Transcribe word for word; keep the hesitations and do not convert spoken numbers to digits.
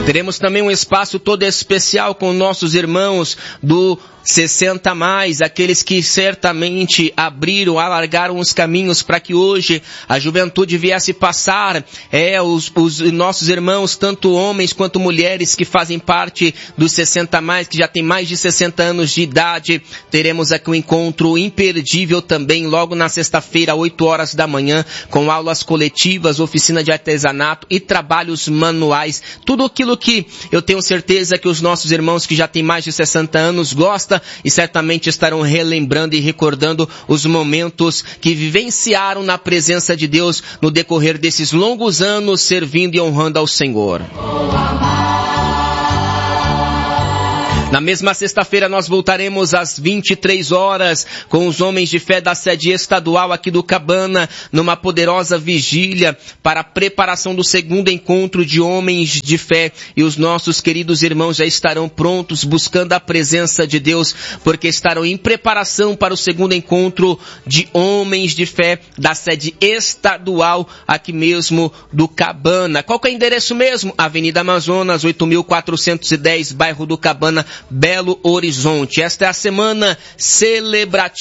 Teremos também um espaço todo especial com nossos irmãos do sessenta mais, aqueles que certamente abriram, alargaram os caminhos para que hoje a juventude viesse passar. É, os, os nossos irmãos, tanto homens quanto mulheres que fazem parte dos sessenta mais, que já tem mais de sessenta anos de idade. Teremos aqui um encontro imperdível também, logo na sexta-feira, oito horas da manhã, com aulas coletivas, oficina de artesanato e trabalhos manuais. Tudo aquilo que eu tenho certeza que os nossos irmãos que já têm mais de sessenta anos gostam e certamente estarão relembrando e recordando os momentos que vivenciaram na presença de Deus no decorrer desses longos anos servindo e honrando ao Senhor. Na mesma sexta-feira nós voltaremos às vinte e três horas com os homens de fé da sede estadual aqui do Cabana, numa poderosa vigília para a preparação do segundo encontro de homens de fé. E os nossos queridos irmãos já estarão prontos buscando a presença de Deus, porque estarão em preparação para o segundo encontro de homens de fé da sede estadual aqui mesmo do Cabana. Qual que é o endereço mesmo? Avenida Amazonas, oito mil quatrocentos e dez, bairro do Cabana, Belo Horizonte. Esta é a semana celebrativa